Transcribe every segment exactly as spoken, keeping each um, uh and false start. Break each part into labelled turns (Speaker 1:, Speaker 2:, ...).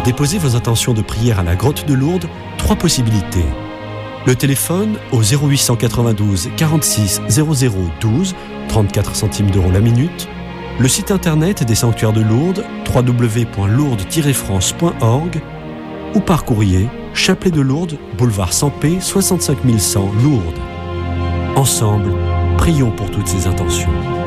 Speaker 1: déposer vos intentions de prière à la grotte de Lourdes, trois possibilités. Le téléphone au zéro huit cent quatre-vingt-douze quarante-six zéro zéro douze, trente-quatre centimes d'euros la minute. Le site internet des sanctuaires de Lourdes, w w w point lourdes tiret france point org, ou par courrier, Chapelet de Lourdes, boulevard Sampé, soixante-cinq mille cent, Lourdes. Ensemble, prions pour toutes ces intentions.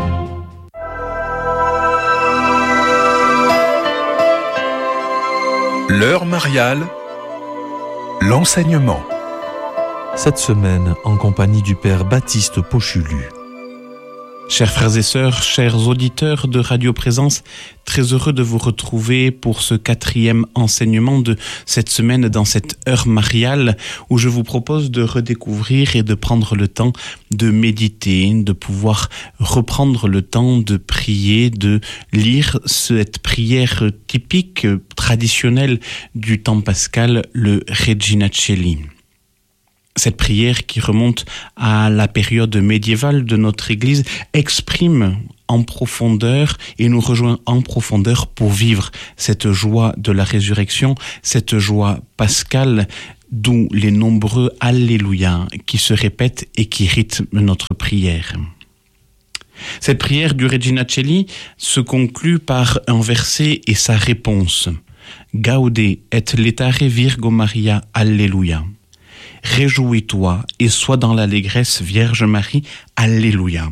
Speaker 2: L'heure mariale, l'enseignement.
Speaker 3: Cette semaine, en compagnie du Père Baptiste Pochulu.
Speaker 4: Chers frères et sœurs, chers auditeurs de Radio Présence, très heureux de vous retrouver pour ce quatrième enseignement de cette semaine dans cette heure mariale où je vous propose de redécouvrir et de prendre le temps de méditer, de pouvoir reprendre le temps de prier, de lire cette prière typique, traditionnelle du temps pascal, le Regina Coeli. Cette prière qui remonte à la période médiévale de notre Église exprime en profondeur et nous rejoint en profondeur pour vivre cette joie de la résurrection, cette joie pascale, d'où les nombreux Alléluia qui se répètent et qui rythment notre prière. Cette prière du Regina Coeli se conclut par un verset et sa réponse. Gaude et laetare Virgo Maria, Alléluia. Réjouis-toi et sois dans l'allégresse, Vierge Marie, Alléluia.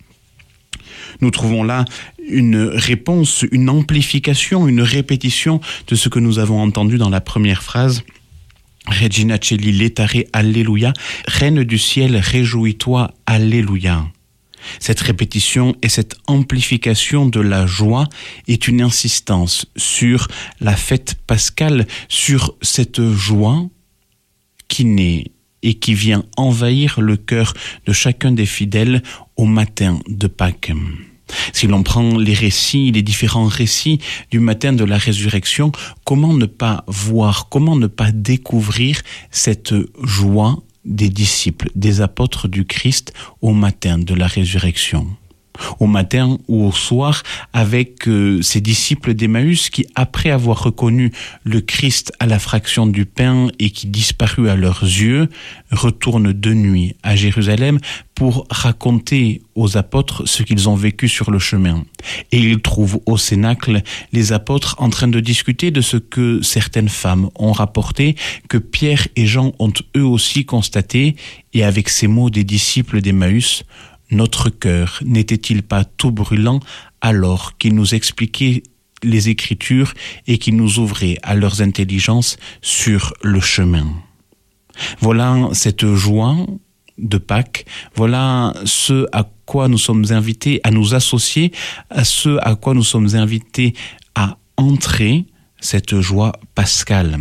Speaker 4: Nous trouvons là une réponse, une amplification, une répétition de ce que nous avons entendu dans la première phrase. Regina Coeli laetare, Alléluia. Reine du ciel, réjouis-toi, Alléluia. Cette répétition et cette amplification de la joie est une insistance sur la fête pascale, sur cette joie qui naît et qui vient envahir le cœur de chacun des fidèles au matin de Pâques. Si l'on prend les récits, les différents récits du matin de la résurrection, comment ne pas voir, comment ne pas découvrir cette joie des disciples, des apôtres du Christ au matin de la résurrection? Au matin ou au soir, avec euh, ces disciples d'Emmaüs qui, après avoir reconnu le Christ à la fraction du pain et qui disparut à leurs yeux, retournent de nuit à Jérusalem pour raconter aux apôtres ce qu'ils ont vécu sur le chemin. Et ils trouvent au cénacle les apôtres en train de discuter de ce que certaines femmes ont rapporté, que Pierre et Jean ont eux aussi constaté, et avec ces mots des disciples d'Emmaüs, notre cœur n'était-il pas tout brûlant alors qu'ils nous expliquaient les Écritures et qu'ils nous ouvraient à leurs intelligences sur le chemin? Voilà cette joie de Pâques, voilà ce à quoi nous sommes invités à nous associer, à ce à quoi nous sommes invités à entrer, cette joie pascale.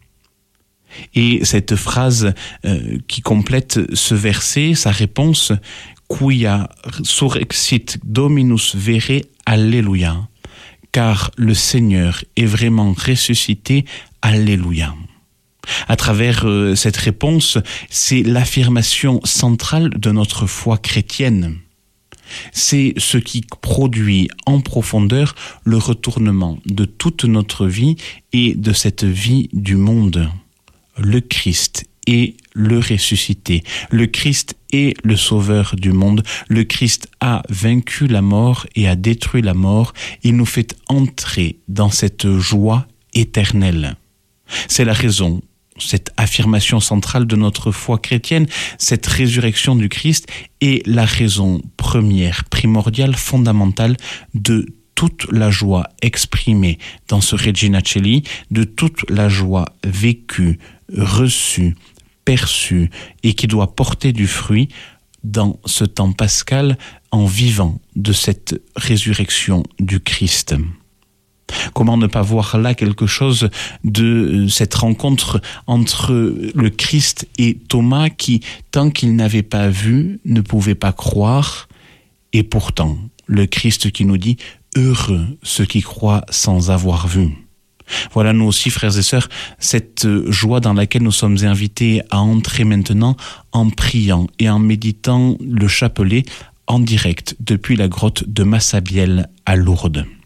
Speaker 4: Et cette phrase euh, qui complète ce verset, sa réponse, Quia surrexit Dominus vere, Alléluia, car le Seigneur est vraiment ressuscité, Alléluia. À travers euh, cette réponse, c'est l'affirmation centrale de notre foi chrétienne. C'est ce qui produit en profondeur le retournement de toute notre vie et de cette vie du monde. Le Christ est le ressuscité. Le Christ est le sauveur du monde. Le Christ a vaincu la mort et a détruit la mort. Il nous fait entrer dans cette joie éternelle. C'est la raison, cette affirmation centrale de notre foi chrétienne, cette résurrection du Christ est la raison première, primordiale, fondamentale de toute la joie exprimée dans ce Regina Coeli, de toute la joie vécue, reçue, perçue et qui doit porter du fruit dans ce temps pascal en vivant de cette résurrection du Christ. Comment ne pas voir là quelque chose de cette rencontre entre le Christ et Thomas qui, tant qu'il n'avait pas vu, ne pouvait pas croire, et pourtant le Christ qui nous dit « Heureux ceux qui croient sans avoir vu ». Voilà nous aussi, frères et sœurs, cette joie dans laquelle nous sommes invités à entrer maintenant en priant et en méditant le chapelet en direct depuis la grotte de Massabielle à Lourdes.